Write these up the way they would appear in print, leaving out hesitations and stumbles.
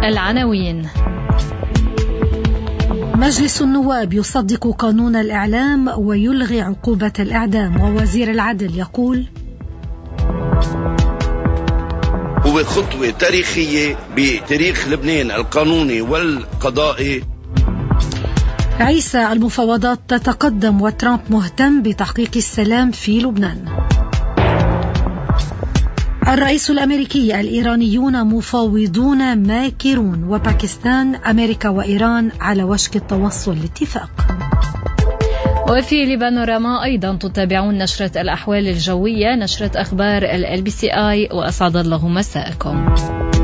العناوين. مجلس النواب يصدق قانون الإعلام ويلغي عقوبة الإعدام، ووزير العدل يقول هو خطوة تاريخية بتاريخ لبنان القانوني والقضائي. عيسى المفاوضات تتقدم وترامب مهتم بتحقيق السلام في لبنان. الرئيس الأمريكي الإيرانيون مفاوضون ماكرون، وباكستان أمريكا وإيران على وشك التوصل لاتفاق. وفي لبانوراما أيضا تتابعون نشرة الأحوال الجوية، نشرة أخبار LBCI، وأسعد الله مساءكم.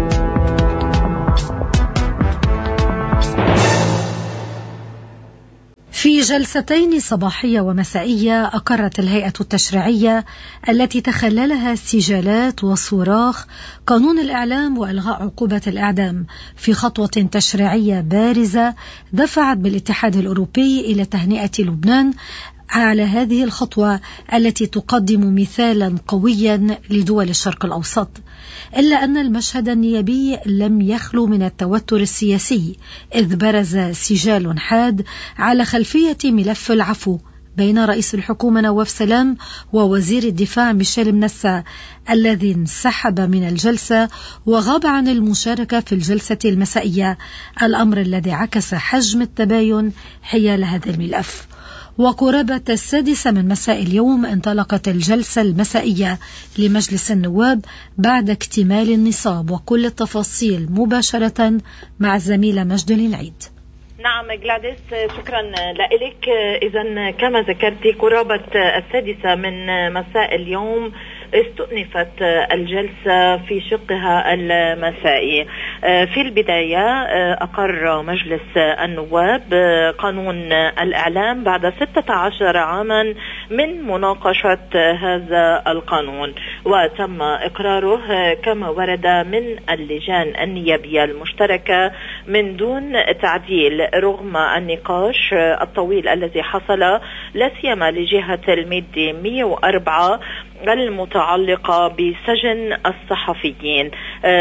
في جلستين صباحية ومسائية أقرت الهيئة التشريعية التي تخللها سجالات وصراخ قانون الإعلام وإلغاء عقوبة الإعدام في خطوة تشريعية بارزة دفعت بالاتحاد الأوروبي إلى تهنئة لبنان على هذه الخطوة التي تقدم مثالا قويا لدول الشرق الأوسط. إلا أن المشهد النيابي لم يخلو من التوتر السياسي، إذ برز سجال حاد على خلفية ملف العفو بين رئيس الحكومة نواف سلام ووزير الدفاع ميشيل منسا، الذي انسحب من الجلسة وغاب عن المشاركة في الجلسة المسائية، الأمر الذي عكس حجم التباين حيال هذا الملف. وقرابة 6 من مساء اليوم انطلقت الجلسة المسائية لمجلس النواب بعد اكتمال النصاب، وكل التفاصيل مباشرة مع الزميلة مجد العيد. نعم جلاديس، شكرا لك. إذن كما ذكرتي قرابة 6 من مساء اليوم استؤنفت الجلسة في شقها المسائي. في البداية أقر مجلس النواب قانون الإعلام بعد 16 عاما من مناقشة هذا القانون، وتم إقراره كما ورد من اللجان النيابية المشتركة من دون تعديل رغم النقاش الطويل الذي حصل، لا سيما لجهة المادة 104 المتعلقة بسجن الصحفيين،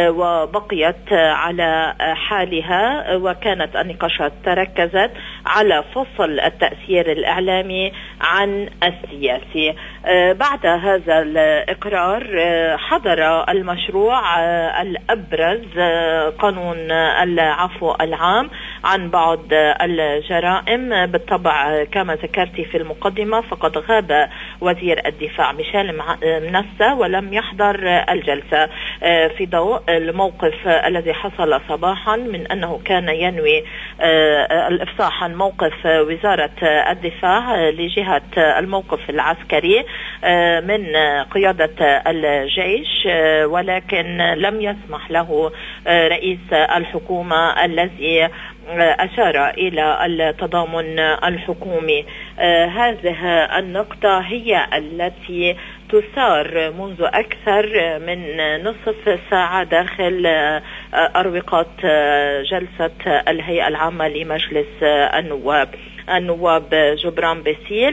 وبقيت على حالها، وكانت النقاشات تركزت على فصل التأثير الإعلامي عن السياسي. بعد هذا الإقرار حضر المشروع الأبرز قانون العفو العام عن بعض الجرائم. بالطبع كما ذكرت في المقدمة فقد غاب وزير الدفاع ميشيل منسا ولم يحضر الجلسة في ضوء الموقف الذي حصل صباحا من أنه كان ينوي الإفصاح عن موقف وزارة الدفاع لجهة الموقف العسكري من قيادة الجيش، ولكن لم يسمح له رئيس الحكومة الذي أشار إلى التضامن الحكومي. هذه النقطة هي التي تثار منذ أكثر من نصف ساعة داخل أروقة جلسة الهيئة العامة لمجلس النواب. النواب جبران باسيل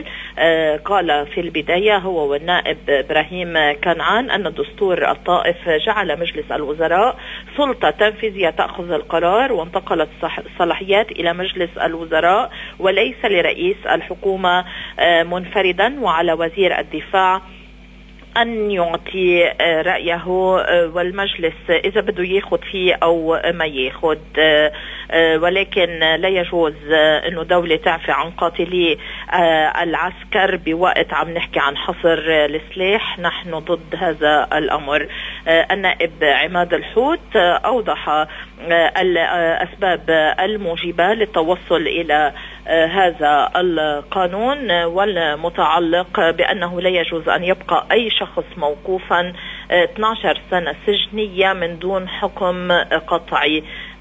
قال في البداية هو والنائب إبراهيم كنعان أن دستور الطائف جعل مجلس الوزراء سلطة تنفيذية تأخذ القرار، وانتقلت الصلاحيات إلى مجلس الوزراء وليس لرئيس الحكومة منفردا، وعلى وزير الدفاع أن يعطي رأيه والمجلس إذا بده ياخد فيه أو ما ياخد، ولكن لا يجوز أنه دولة تعفي عن قاتلي العسكر بوقت عم نحكي عن حصر السلاح. نحن ضد هذا الأمر. النائب عماد الحوت أوضح الأسباب الموجبة للتوصل إلى هذا القانون، والمتعلق بأنه لا يجوز أن يبقى أي شخص موقوفا 12 سنة سجنية من دون حكم قطعي،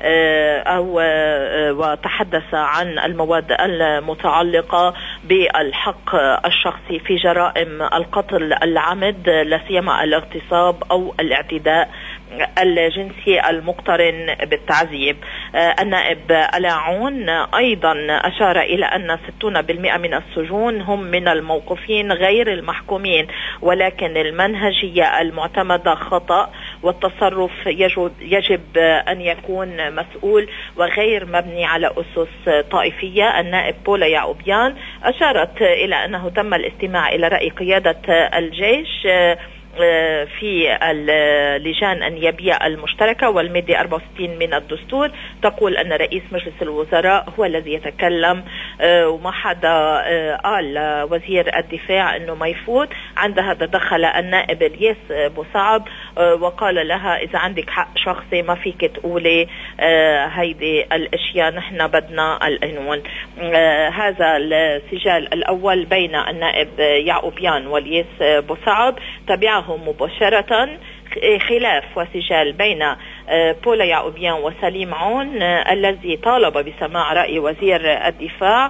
وتحدث عن المواد المتعلقة بالحق الشخصي في جرائم القتل العمد، لا سيما الاغتصاب أو الاعتداء الجنسي المقترن بالتعذيب. النائب ألاعون أيضا أشار إلى أن 60% من السجون هم من الموقوفين غير المحكومين، ولكن المنهجية المعتمدة خطأ، والتصرف يجب أن يكون مسؤول وغير مبني على أسس طائفية. النائب بولا يعقوبيان أشارت إلى أنه تم الاستماع إلى رأي قيادة الجيش في اللجان النيابية المشتركة، والمادة 64 من الدستور تقول أن رئيس مجلس الوزراء هو الذي يتكلم، وما حدا قال وزير الدفاع أنه ما يفوت. عندها تدخل النائب الياس بوصعب وقال لها إذا عندك حق شخصي ما فيك تقولي هيدي الأشياء، نحن بدنا القانون. هذا السجال الأول بين النائب يعقوبيان والياس بوصعب. تبعه مباشرة خلاف وسجال بين بولا يعقوبيان وسليم عون الذي طالب بسماع رأي وزير الدفاع،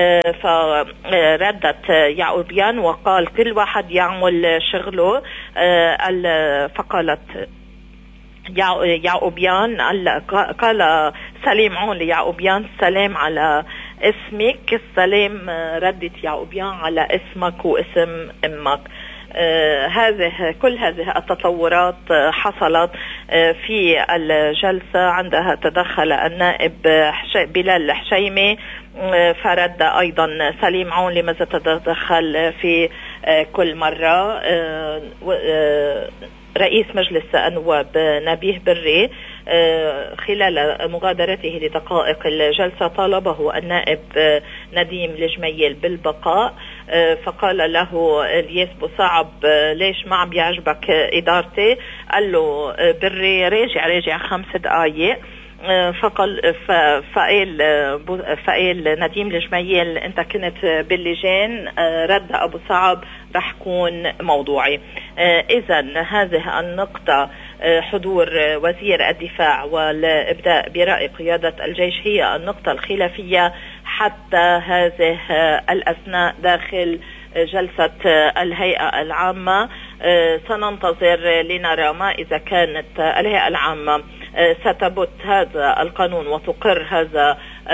فردت يعقوبيان وقال كل واحد يعمل شغله. فقالت يعقوبيان قال سليم عون ليعقوبيان سلام على اسمك، السلام ردت يعقوبيان على اسمك واسم امك. كل هذه التطورات حصلت في الجلسة. عندها تدخل النائب بلال الحشيمي فرد أيضا سليم عون لماذا تتدخل في كل مرة. رئيس مجلس النواب نبيه بري خلال مغادرته لدقائق الجلسة طالبه النائب نديم الجميل بالبقاء، فقال له الياس بوصعب ليش ما عم بيعجبك إدارتي؟ قال له بري راجع 5 دقايق. فقال نديم الجميل انت كنت باللجان، رد ابو صعب رح كون موضوعي. اذا هذه النقطة حضور وزير الدفاع والابداء برأي قيادة الجيش هي النقطة الخلافية حتى هذه الأثناء داخل جلسة الهيئة العامة. سننتظر لنرى ما إذا كانت الهيئة العامة ستبت هذا القانون وتقر هذا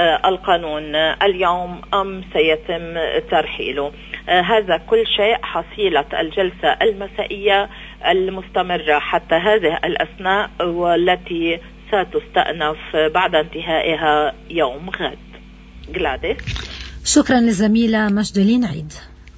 القانون اليوم أم سيتم ترحيله. هذا كل شيء حصيلة الجلسة المسائية المستمرة حتى هذه الأثناء والتي ستستأنف بعد انتهائها يوم غد. جلاديس. شكرا للزميلة مجدلين عيد.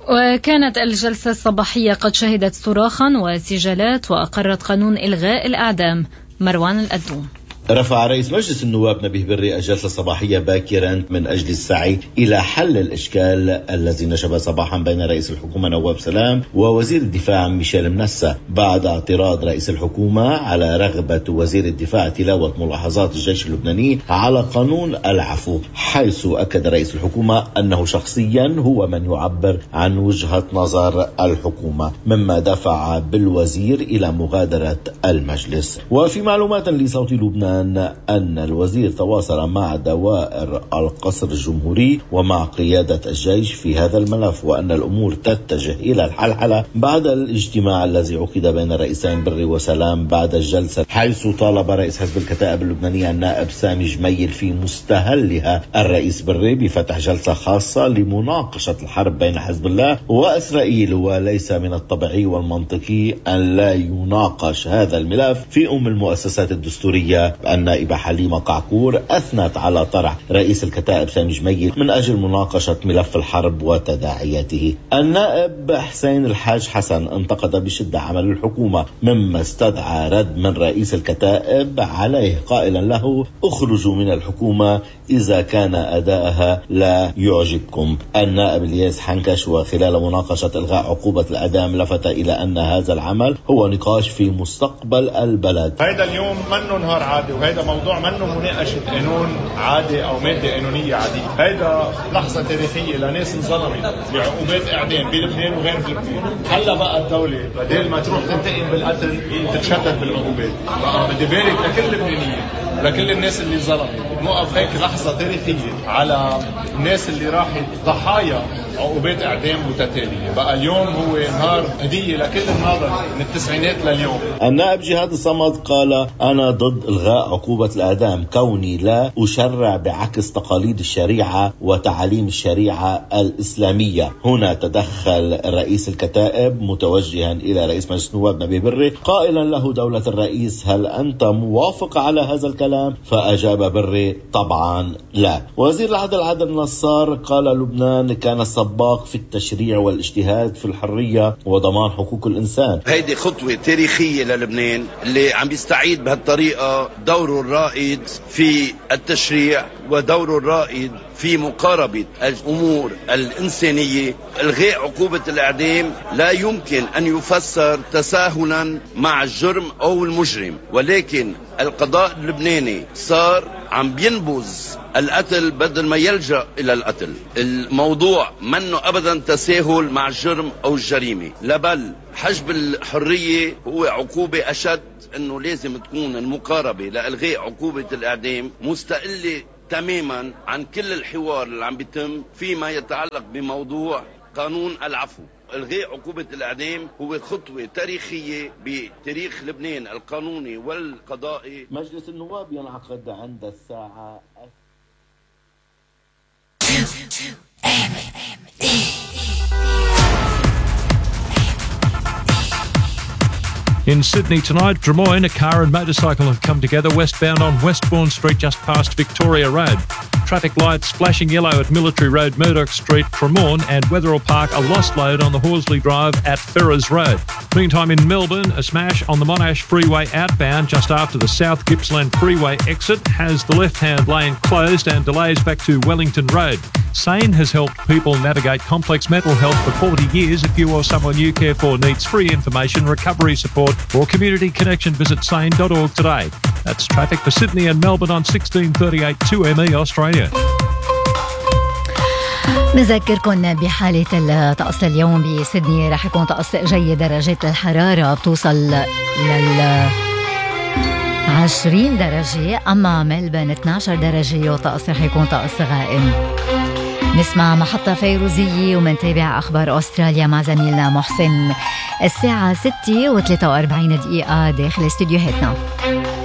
وكانت الجلسة الصباحية قد شهدت صراخا وسجالات وأقرت قانون إلغاء الأعدام. مروان الأدوم. رفع رئيس مجلس النواب نبيه بري الجلسة الصباحية باكرا من أجل السعي إلى حل الإشكال الذي نشب صباحا بين رئيس الحكومة نواب سلام ووزير الدفاع ميشيل منسة بعد اعتراض رئيس الحكومة على رغبة وزير الدفاع تلاوة ملاحظات الجيش اللبناني على قانون العفو، حيث أكد رئيس الحكومة أنه شخصيا هو من يعبر عن وجهة نظر الحكومة، مما دفع بالوزير إلى مغادرة المجلس. وفي معلومات لصوت لبنان أن الوزير تواصل مع دوائر القصر الجمهوري ومع قيادة الجيش في هذا الملف، وأن الأمور تتجه إلى الحلحلة بعد الاجتماع الذي عقد بين الرئيسين بري وسلام بعد الجلسة، حيث طالب رئيس حزب الكتائب اللبنانية النائب سامي جميل في مستهلها الرئيس بري بفتح جلسة خاصة لمناقشة الحرب بين حزب الله وإسرائيل، وليس من الطبيعي والمنطقي أن لا يناقش هذا الملف في المؤسسات الدستورية. النائبة حليمة قعقور أثنت على طرح رئيس الكتائب سامي جميل من أجل مناقشة ملف الحرب وتداعياته. النائب حسين الحاج حسن انتقد بشدة عمل الحكومة، مما استدعى رد من رئيس الكتائب عليه قائلا له اخرجوا من الحكومة إذا كان أداءها لا يعجبكم. النائب الياس حنكش وخلال مناقشة إلغاء عقوبة الإعدام لفت إلى أن هذا العمل هو نقاش في مستقبل البلد. هذا اليوم منه نهار عادي، وهذا موضوع منه مناقشة قانون عادي أو مادة قانونية عادية. هذا لحظة تاريخية لناس انظلمت بعقوبات إعدام بلبنان وغير بلبنان. هلا بقى الدولة بدل ما تروح تنتقم بالقتل تتشدد بالعقوبات. بقى بدي بارك لكل اللبنانيين لكل الناس اللي ظلمت، نوقف هيك لحظة تاريخية على الناس اللي راحت ضحايا عقوبات إعدام متتالية. بقى اليوم هو نهار هدية لكل الناظر من التسعينات لليوم. النائب جهاد الصمد قال: أنا ضد إلغاء عقوبة الإعدام كوني لا أشرع بعكس تقاليد الشريعة وتعاليم الشريعة الإسلامية. هنا تدخل رئيس الكتائب متوجها إلى رئيس مجلس النواب نبيه بري قائلا له: دولة الرئيس، هل أنت موافق على هذا الكلام؟ فأجاب بري: طبعا لا. وزير العدل عادل نصار قال: لبنان كان سباق في التشريع والاجتهاد في الحرية وضمان حقوق الإنسان. هيدي خطوة تاريخية للبنان اللي عم بيستعيد بهالطريقة دوره الرائد في التشريع ودوره الرائد في مقاربة الأمور الإنسانية. إلغاء عقوبة الإعدام لا يمكن أن يفسر تساهلا مع الجرم أو المجرم، ولكن القضاء اللبناني صار عم بينبذ القتل بدل ما يلجأ إلى القتل. الموضوع منه أبدا تساهل مع الجرم أو الجريمة، لا بل حجب الحرية هو عقوبة أشد. أنه لازم تكون المقاربة لإلغاء عقوبة الإعدام مستقلة تماما عن كل الحوار اللي عم بيتم فيما يتعلق بموضوع قانون العفو. إلغاء عقوبة الإعدام هو خطوة تاريخية بتاريخ لبنان القانوني والقضائي. مجلس النواب ينعقد عند الساعة In Sydney tonight, Drummoyne, a car and motorcycle have come together westbound on Westbourne Street just past Victoria Road. Traffic lights flashing yellow at Military Road, Murdoch Street, Cremorne, and Wetherill Park, a lost load on the Horsley Drive at Ferrers Road. Meantime, in Melbourne, a smash on the Monash Freeway outbound just after the South Gippsland Freeway exit has the left-hand lane closed and delays back to Wellington Road. SANE has helped people navigate complex mental health for 40 years. If you or someone you care for needs free information, recovery support or community connection, visit sane.org today. That's traffic for Sydney and Melbourne on 1638 2ME Australia. نذكركم بحالة الطقس اليوم بسيدني رح يكون طقس جيد، درجات الحرارة بتوصل لل 20 درجة، أما ملبن 12 درجة وطقس رح يكون طقس غائم. نسمع محطة فيروزية ومنتابع أخبار أستراليا مع زميلنا محسن. الساعة 6:43 دقيقة داخل استديوهاتنا.